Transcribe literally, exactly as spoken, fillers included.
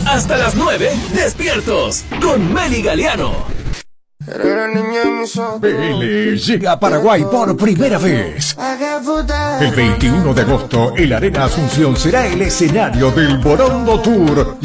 Hasta las nueve, despiertos con Meli Galeano. P L llega a Paraguay por primera vez. El veintiuno de agosto, el Arena Asunción será el escenario del Borondo Tour.